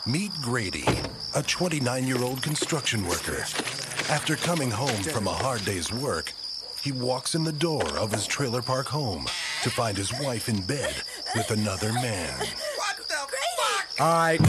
Meet Grady, a 29-year-old construction worker. After coming home from a hard day's work, he walks in the door of his trailer park home to find his wife in bed with another man. What the fuck? All right.